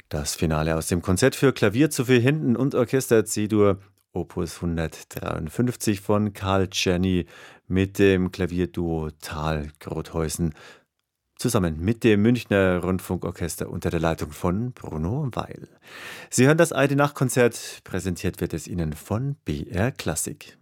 Das Finale aus dem Konzert für Klavier zu vier Händen und Orchester C-Dur, Opus 153 von Karl Czerny mit dem Klavierduo Thalgrotheusen zusammen mit dem Münchner Rundfunkorchester unter der Leitung von Bruno Weil. Sie hören das Alte Nacht Konzert, präsentiert wird es Ihnen von BR Klassik.